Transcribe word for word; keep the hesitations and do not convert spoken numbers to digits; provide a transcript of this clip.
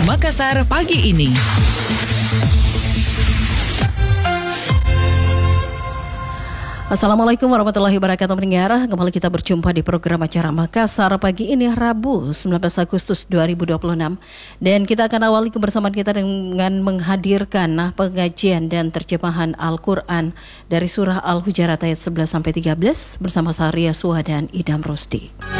Makassar pagi ini. Assalamualaikum warahmatullahi wabarakatuh pendengar. Kembali kita berjumpa di program acara Makassar pagi ini Rabu sembilan belas Agustus dua ribu dua puluh enam. Dan kita akan awali kebersamaan kita dengan menghadirkan nah, pengajian dan terjemahan Al-Quran dari surah Al-Hujurat ayat sebelas sampai tiga belas bersama Saria Suha dan Idam Rusdi.